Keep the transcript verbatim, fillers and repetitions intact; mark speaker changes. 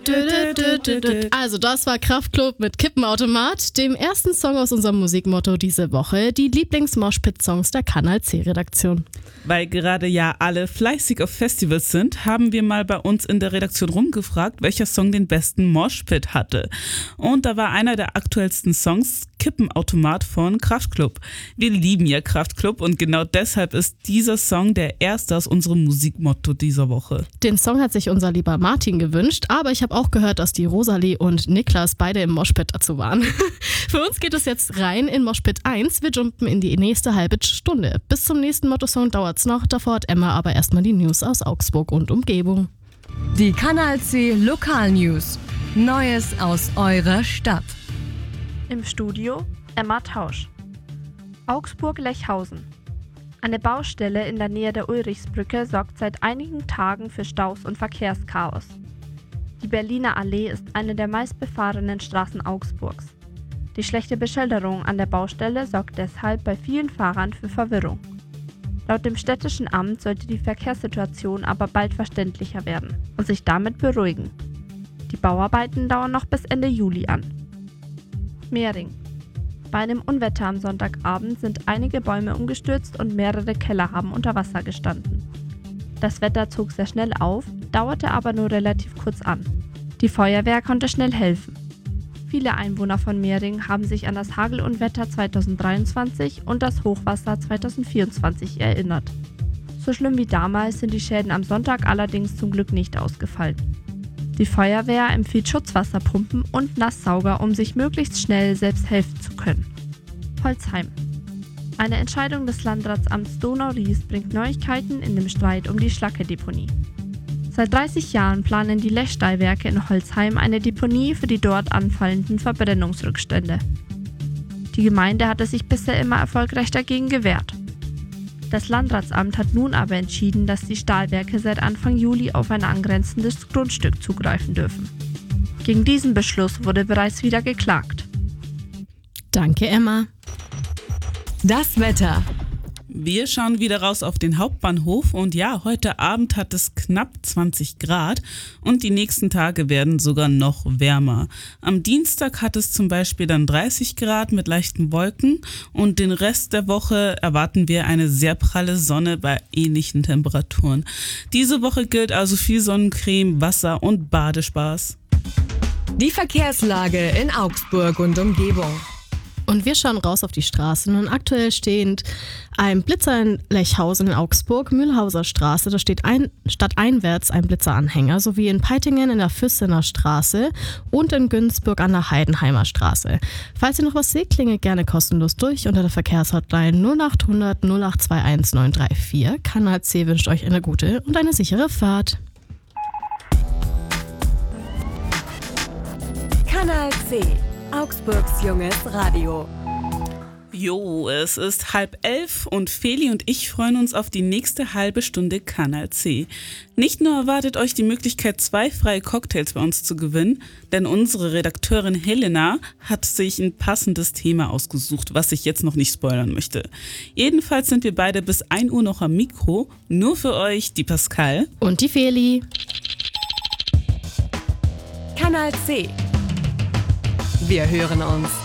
Speaker 1: Also das war Kraftklub mit Kippenautomat, dem ersten Song aus unserem Musikmotto diese Woche, die Lieblings-Moshpit-Songs der Kanal C-Redaktion.
Speaker 2: Weil gerade ja alle fleißig auf Festivals sind, haben wir mal bei uns in der Redaktion rumgefragt, welcher Song den besten Moshpit hatte. Und da war einer der aktuellsten Songs Kippenautomat von Kraftklub. Wir lieben ja Kraftklub und genau deshalb ist dieser Song der erste aus unserem Musikmotto dieser Woche.
Speaker 1: Den Song hat sich unser lieber Martin gewünscht, aber ich habe auch gehört, dass die Rosalie und Niklas beide im Moshpit dazu waren. Für uns geht es jetzt rein in Moshpit eins. Wir jumpen in die nächste halbe Stunde. Bis zum nächsten Motto-Song dauert's noch. Davor hat Emma aber erstmal die News aus Augsburg und Umgebung.
Speaker 3: Die Kanal C Lokal News. Neues aus eurer Stadt.
Speaker 4: Im Studio Emma Tausch. Augsburg-Lechhausen. Eine Baustelle in der Nähe der Ulrichsbrücke sorgt seit einigen Tagen für Staus und Verkehrschaos. Die Berliner Allee ist eine der meistbefahrenen Straßen Augsburgs. Die schlechte Beschilderung an der Baustelle sorgt deshalb bei vielen Fahrern für Verwirrung. Laut dem städtischen Amt sollte die Verkehrssituation aber bald verständlicher werden und sich damit beruhigen. Die Bauarbeiten dauern noch bis Ende Juli an. Mehring. Bei einem Unwetter am Sonntagabend sind einige Bäume umgestürzt und mehrere Keller haben unter Wasser gestanden. Das Wetter zog sehr schnell auf, dauerte aber nur relativ kurz an. Die Feuerwehr konnte schnell helfen. Viele Einwohner von Mehring haben sich an das Hagelunwetter zweitausenddreiundzwanzig und das Hochwasser zweitausendvierundzwanzig erinnert. So schlimm wie damals sind die Schäden am Sonntag allerdings zum Glück nicht ausgefallen. Die Feuerwehr empfiehlt Schutzwasserpumpen und Nasssauger, um sich möglichst schnell selbst helfen zu können. Holzheim. Eine Entscheidung des Landratsamts Donau-Ries bringt Neuigkeiten in dem Streit um die Schlacke-Deponie. Seit dreißig Jahren planen die Lechstahlwerke in Holzheim eine Deponie für die dort anfallenden Verbrennungsrückstände. Die Gemeinde hatte sich bisher immer erfolgreich dagegen gewehrt. Das Landratsamt hat nun aber entschieden, dass die Stahlwerke seit Anfang Juli auf ein angrenzendes Grundstück zugreifen dürfen. Gegen diesen Beschluss wurde bereits wieder geklagt.
Speaker 1: Danke, Emma.
Speaker 3: Das Wetter.
Speaker 2: Wir schauen wieder raus auf den Hauptbahnhof und ja, heute Abend hat es knapp zwanzig Grad und die nächsten Tage werden sogar noch wärmer. Am Dienstag hat es zum Beispiel dann dreißig Grad mit leichten Wolken und den Rest der Woche erwarten wir eine sehr pralle Sonne bei ähnlichen Temperaturen. Diese Woche gilt also viel Sonnencreme, Wasser und Badespaß.
Speaker 3: Die Verkehrslage in Augsburg und Umgebung.
Speaker 1: Und wir schauen raus auf die Straßen und aktuell steht ein Blitzer in Lechhausen in Augsburg, Mühlhauser Straße, da steht ein, stadteinwärts ein Blitzeranhänger, sowie in Peitingen in der Füssener Straße und in Günzburg an der Heidenheimer Straße. Falls ihr noch was seht, klingelt gerne kostenlos durch unter der Verkehrshotline null acht hundert null acht zwei eins neun drei vier. Kanal C wünscht euch eine gute und eine sichere Fahrt.
Speaker 3: Kanal C. Augsburgs junges Radio.
Speaker 2: Jo, es ist halb elf und Feli und ich freuen uns auf die nächste halbe Stunde Kanal C. Nicht nur erwartet euch die Möglichkeit, zwei freie Cocktails bei uns zu gewinnen, denn unsere Redakteurin Helena hat sich ein passendes Thema ausgesucht, was ich jetzt noch nicht spoilern möchte. Jedenfalls sind wir beide bis ein Uhr noch am Mikro, nur für euch die Pascal
Speaker 1: und die Feli.
Speaker 3: Kanal C. Wir hören uns.